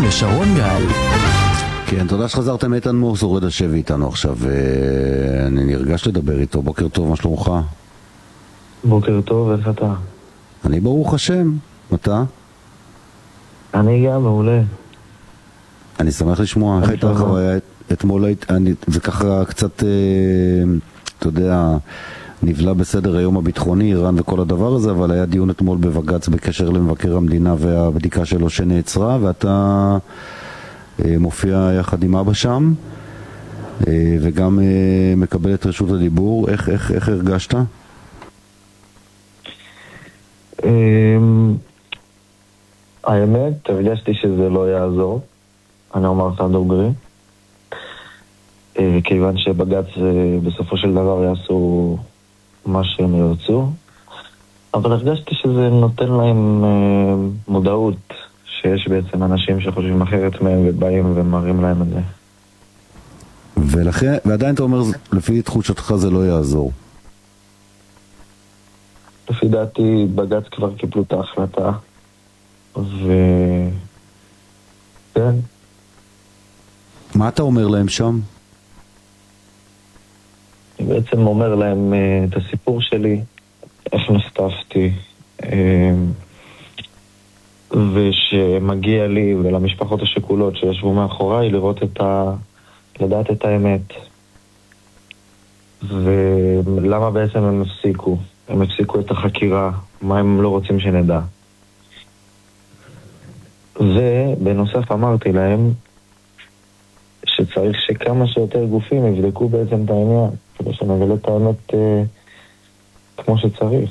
בשרון גל. כן, תודה שחזרתם. איתן מור שורד השבי איתנו עכשיו, אני נרגש לדבר איתו. בוקר טוב, מה שלומך? בוקר טוב, איך אתה? אני ברוך השם, אתה? אני גם מעולה. אני שמח לשמוע. איך הייתה החוויה אתמול? זה ככה קצת, אתה יודע, נבלה בסדר היום הביטחוני, איראן וכל הדבר הזה, אבל היה דיון אתמול בבג"ץ בקשר למבקר המדינה והבדיקה שלו שנעצרה, ואתה מופיע יחד עם אבא שם, וגם מקבל את רשות הדיבור. איך הרגשת? האמת, הרגשתי שזה לא יעזור. אני אומר לך דוגרי. כיוון שבג"ץ בסופו של דבר יעשו מה שהם ירצו. אבל הרגשתי שזה נותן להם מודעות, שיש בעצם אנשים שחושבים אחרת מהם ובאים ומראים להם את זה. ועדיין אתה אומר, לפי תחושתך זה לא יעזור. לפי דעתי בג"ץ כבר קיבלו את ההחלטה, כן. מה אתה אומר להם שם? אני בעצם אומר להם את הסיפור שלי, איך נחטפתי, ושמגיע לי ולמשפחות השכולות שישבו מאחוריי לדעת את האמת. ולמה בעצם הם הפסיקו את החקירה, מה הם לא רוצים שנדע. ובנוסף אמרתי להם שצריך שכמה שיותר גופים יבדקו בעצם את העניין, כדי שנגלה את האמת כמו שצריך.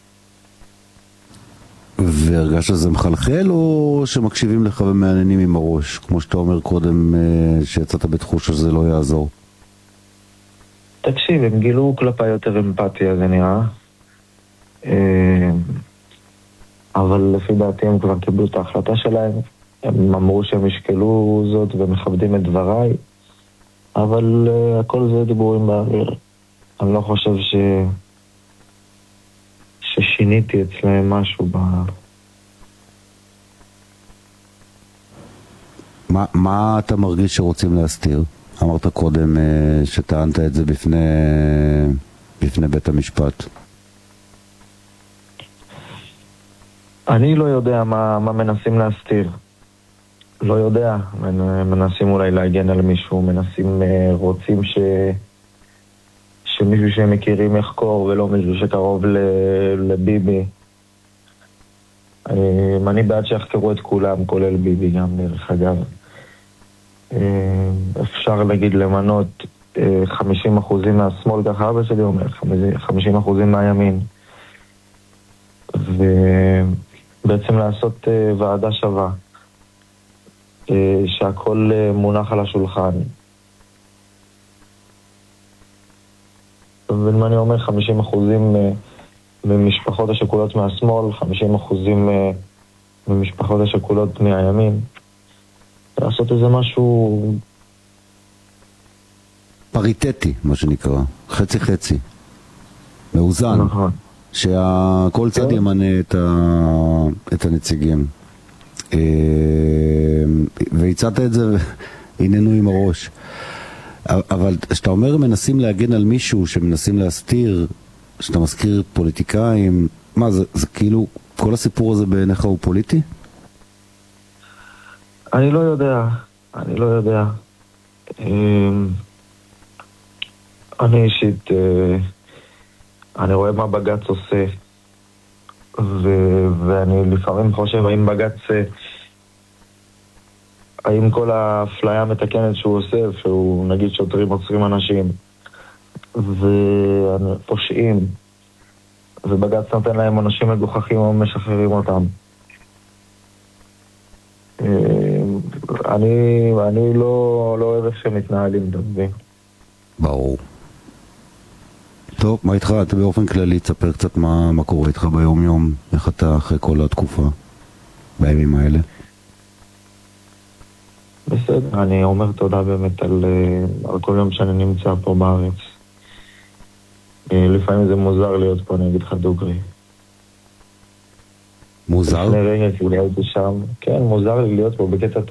והרגש שזה מחלחל, או שמקשיבים לך ומעניינים עם הראש, כמו שאתה אומר קודם, שיצאת בתחושה שזה לא יעזור? תקשיב, הם גילו כלפי יותר אמפתיה, זה נראה. אבל לפי דעתי הם כבר קיבלו את ההחלטה שלהם. הם אמרו שהם ישקלו זאת ומכבדים את דבריי, אבל הכל זה דיבורים באוויר. אני לא חושב ששיניתי אצלהם משהו מה אתה מרגיש שרוצים להסתיר? אמרת קודם שטענת את זה בפני בית המשפט. אני לא יודע מה מנסים להסתיר. לא יודע. מנסים אולי להגן על מישהו, רוצים שמישהו שהם מכירים יחקור ולא מישהו שקרוב לביבי. אני בעד שיחקרו את כולם, כולל ביבי גם דרך אגב. אפשר להגיד למנות 50% מהשמאל, ככה אבא שלי אומר, 50% מהימין. ובעצם לעשות ועדה שווה, שהכל מונח על השולחן. ומה אני אומר, 50% ממשפחות השכולות מהשמאל, 50% ממשפחות השכולות מהימין. לעשות איזה משהו פריטטי, מה שנקרא, חצי-חצי, מאוזן. נכון. שכל צד ימנה את הנציגים. והצעת את זה והננו עם הראש. אבל שאתה אומר מנסים להגן על מישהו שמנסים להסתיר, שאתה מזכיר פוליטיקאים, מה זה כאילו כל הסיפור הזה בעיניך הוא פוליטי? אני לא יודע. אני אישית אני רואה מה בג"ץ עושה, ואני לפעמים חושב האם כל האפליה המתקנת שהוא עושה, שהוא נגיד שוטרים עוצרים אנשים ופושעים, ובג"ץ נותן להם אנשים מגוחכים או משחררים אותם. אני לא אוהב איך שהם מתנהלים, דבי. ברור. טוב, מה איתך? אתה באופן כללי תספר קצת מה קורה איתך ביום יום, איך אתה אחרי כל התקופה בימים האלה? בסדר, אני אומר תודה באמת על כל יום שאני נמצא פה בארץ. לפעמים זה מוזר להיות פה, אני אגיד לך דוגרי. מוזר? לפני רגע, כי אולי הייתי שם. כן, מוזר לי להיות פה בקטע